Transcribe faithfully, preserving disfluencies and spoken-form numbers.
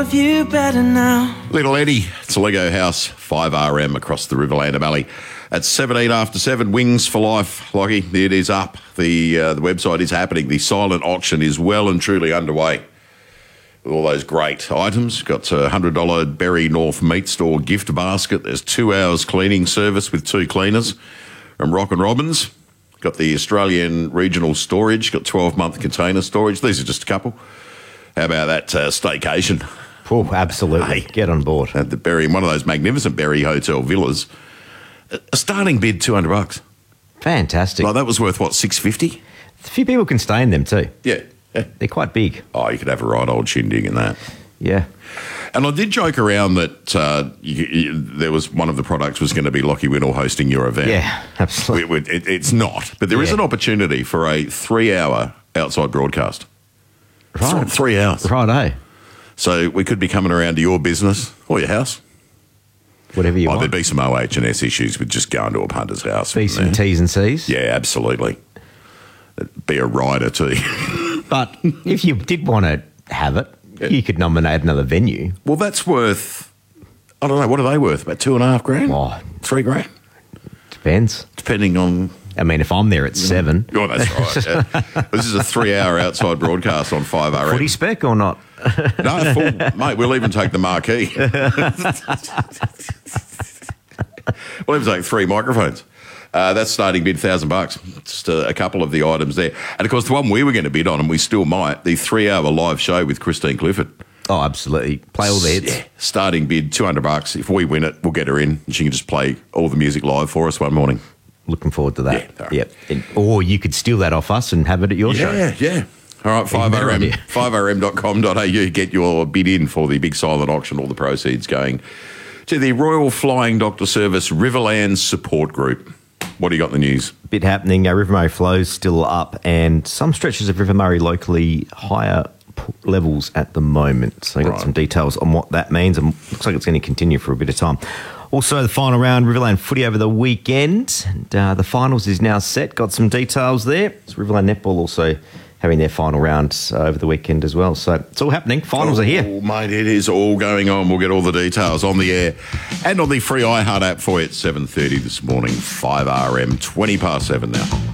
You better now. Little Eddie, it's a Lego house, five R M across the Riverland Valley. At seventeen after seven, Wings for Life, Lockie. It is up. The uh, the website is happening. The silent auction is well and truly underway. With all those great items. Got a one hundred dollars Berry North Meat Store gift basket. There's two hours cleaning service with two cleaners from Rock and Robbins. Got the Australian Regional Storage. Got twelve-month container storage. These are just a couple. How about that uh, staycation? Oh, absolutely. Hey, get on board. At the Berry, one of those magnificent Berry Hotel villas. A starting bid, two hundred bucks. Fantastic. Like that was worth, what, six fifty? A few people can stay in them too. Yeah. yeah. They're quite big. Oh, you could have a right old shindig in that. Yeah. And I did joke around that uh, you, you, there was one of the products was going to be Lockie Whittle hosting your event. Yeah, absolutely. It, it, it's not. But there yeah. is an opportunity for a three-hour outside broadcast. Right. Th- three hours. Right, eh? So we could be coming around to your business or your house. Whatever you oh, want. There'd be some O H and S issues with just going to a punter's house. Be some T's and C's. Yeah, absolutely. It'd be a rider too. But if you did want to have it, yeah. you could nominate another venue. Well, that's worth, I don't know, what are they worth? About two and a half grand? Oh, Three grand? Depends. Depending on... I mean, if I'm there at seven. Oh, that's right. Yeah. This is a three-hour outside broadcast on five R M. Footy spec or not? No, full. Mate, we'll even take the marquee. We'll even take three microphones. Uh, that's starting bid one thousand bucks. Just a, a couple of the items there. And, of course, the one we were going to bid on, and we still might, the three-hour live show with Christine Clifford. Oh, absolutely. Play all the hits. Yeah. Starting bid, two hundred bucks. If we win it, we'll get her in, and she can just play all the music live for us one morning. Looking forward to that. Yeah, yep. And, or you could steal that off us and have it at your yeah, show. Yeah, yeah. All right, five R M, five R M dot com dot A U. Get your bid in for the big silent auction. All the proceeds going to the Royal Flying Doctor Service Riverland Support Group. What do you got in the news? Bit happening. Uh, River Murray flow's still up, and some stretches of River Murray locally higher p- levels at the moment. So I got right. some details on what that means, and looks like it's going to continue for a bit of time. Also, the final round, Riverland footy over the weekend. And, uh, the finals is now set. Got some details there. It's Riverland Netball also having their final round uh, over the weekend as well. So it's all happening. Finals oh, are here. Oh, mate, it is all going on. We'll get all the details on the air and on the free iHeart app for you at seven thirty this morning. five R M, twenty past seven now.